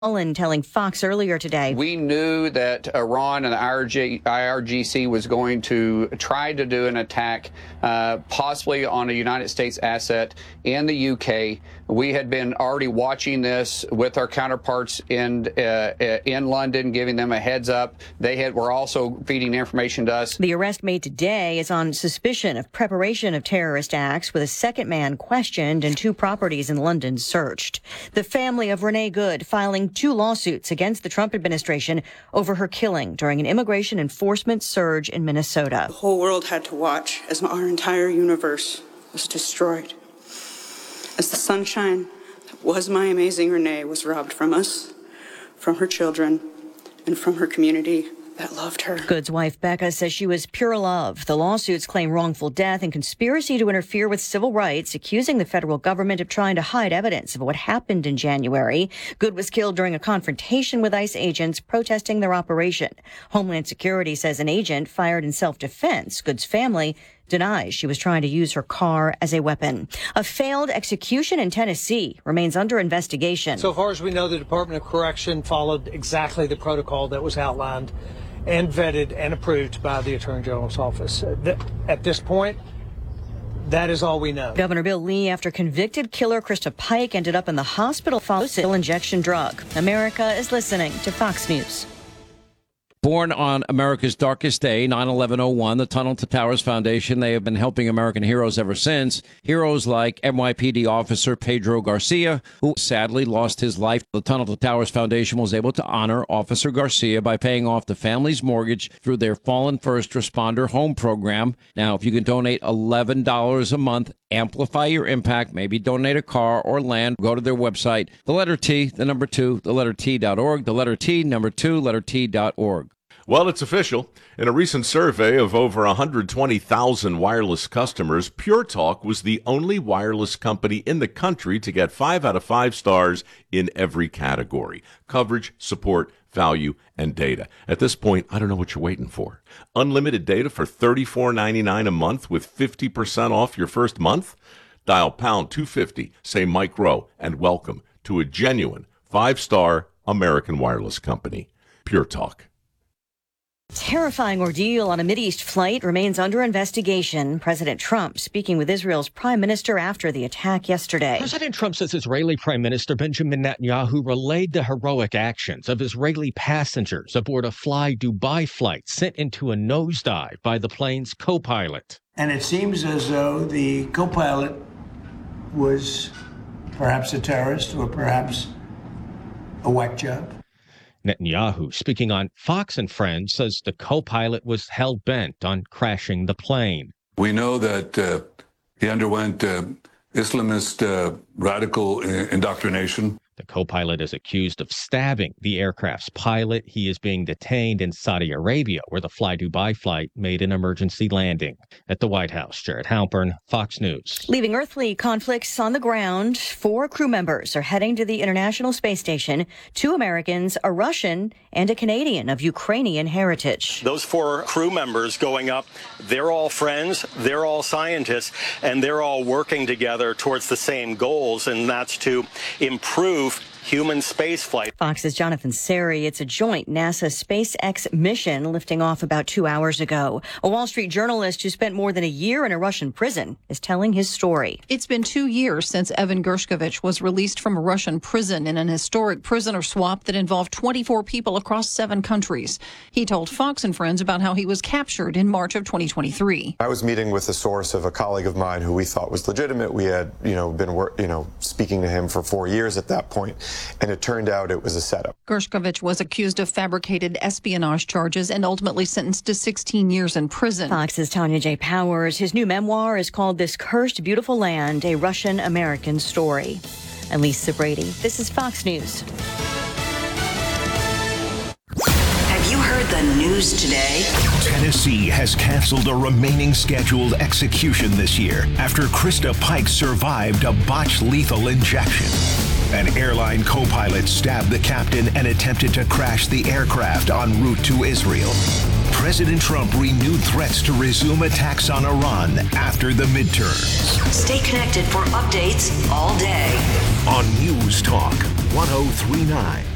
Mullen telling Fox earlier today. We knew that Iran and the IRGC was going to try to do an attack, possibly on a United States asset in the UK. We had been already watching this with our counterparts in London, giving them a heads up. Were also feeding information to us. The arrest made today is on suspicion of preparation of terrorist acts, with a second man questioned and 2 properties in London searched. The family of Renee Good filing 2 lawsuits against the Trump administration over her killing during an immigration enforcement surge in Minnesota. The whole world had to watch as our entire universe was destroyed. As the sunshine that was my amazing Renee was robbed from us, from her children, and from her community that loved her. Good's wife, Becca, says she was pure love. The lawsuits claim wrongful death and conspiracy to interfere with civil rights, accusing the federal government of trying to hide evidence of what happened in January. Good was killed during a confrontation with ICE agents protesting their operation. Homeland Security says an agent fired in self-defense. Good's family denies she was trying to use her car as a weapon. A failed execution in Tennessee remains under investigation. So far as we know, the Department of Correction followed exactly the protocol that was outlined and vetted and approved by the Attorney General's office. At this point, that is all we know. Governor Bill Lee, after convicted killer Krista Pike ended up in the hospital following an injection drug. America is listening to Fox News. Born on America's darkest day, 9/11/01, the Tunnel to Towers Foundation, they have been helping American heroes ever since. Heroes like NYPD officer Pedro Garcia, who sadly lost his life. The Tunnel to Towers Foundation was able to honor Officer Garcia by paying off the family's mortgage through their Fallen First Responder Home Program. Now, if you can donate $11 a month, amplify your impact, maybe donate a car or land, go to their website, the letter T, the number 2, the letter T.org, the letter T, number 2, letter T.org. Well, it's official. In a recent survey of over 120,000 wireless customers, Pure Talk was the only wireless company in the country to get 5 out of 5 stars in every category: coverage, support, value, and data. At this point, I don't know what you're waiting for. Unlimited data for $34.99 a month with 50% off your first month? Dial pound 250, say Mike Rowe, and welcome to a genuine 5-star American wireless company. Pure Talk. Terrifying ordeal on a Mideast flight remains under investigation. President Trump speaking with Israel's prime minister after the attack yesterday. President Trump says Israeli Prime Minister Benjamin Netanyahu relayed the heroic actions of Israeli passengers aboard a Fly Dubai flight sent into a nosedive by the plane's co-pilot. And it seems as though the co-pilot was perhaps a terrorist or perhaps a whack job. Netanyahu, speaking on Fox and Friends, says the co-pilot was hell-bent on crashing the plane. We know that he underwent Islamist radical indoctrination. The co-pilot is accused of stabbing the aircraft's pilot. He is being detained in Saudi Arabia, where the Fly Dubai flight made an emergency landing. At the White House, Jared Halpern, Fox News. Leaving earthly conflicts on the ground, 4 crew members are heading to the International Space Station. 2 Americans, a Russian, and a Canadian of Ukrainian heritage. Those 4 crew members going up, they're all friends, they're all scientists, and they're all working together towards the same goals, and that's to improve human spaceflight. Fox's Jonathan Seri. It's a joint NASA SpaceX mission lifting off about 2 hours ago. A Wall Street journalist who spent more than a year in a Russian prison is telling his story. It's been 2 years since Evan Gershkovich was released from a Russian prison in an historic prisoner swap that involved 24 people across 7 countries. He told Fox and Friends about how he was captured in March of 2023. I was meeting with the source of a colleague of mine who we thought was legitimate. We had, been, speaking to him for 4 years at that point. And it turned out it was a setup. Gershkovich was accused of fabricated espionage charges and ultimately sentenced to 16 years in prison. Fox's Tanya J. Powers. His new memoir is called This Cursed Beautiful Land, a Russian-American Story. I'm Lisa Brady. This is Fox News. Have you heard the news today? Tennessee has canceled a remaining scheduled execution this year after Krista Pike survived a botched lethal injection. An airline co-pilot stabbed the captain and attempted to crash the aircraft en route to Israel. President Trump renewed threats to resume attacks on Iran after the midterms. Stay connected for updates all day on News Talk 1039.